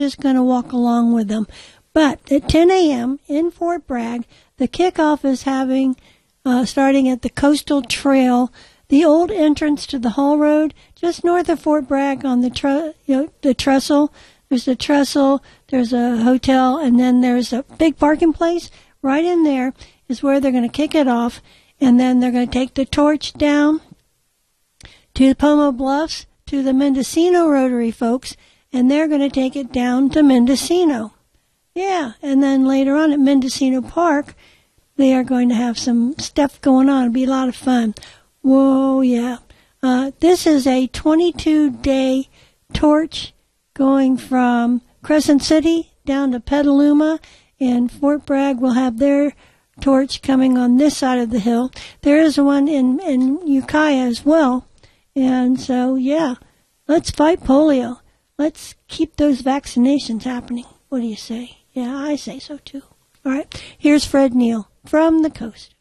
just going to walk along with them. But at 10 a.m. in Fort Bragg, the kickoff is starting at the Coastal Trail, the old entrance to the Hall Road, just north of Fort Bragg on the trestle. There's a trestle, there's a hotel, and then there's a big parking place. Right in there is where they're going to kick it off, and then they're going to take the torch down to the Pomo Bluffs, to the Mendocino Rotary folks, and they're going to take it down to Mendocino. Yeah, and then later on at Mendocino Park, they are going to have some stuff going on. It'll be a lot of fun. Whoa, yeah. This is a 22-day torch going from Crescent City down to Petaluma, and Fort Bragg will have their torch coming on this side of the hill. There is one in Ukiah as well. And so, yeah, let's fight polio. Let's keep those vaccinations happening. What do you say? Yeah, I say so too. All right, here's Fred Neal from the coast.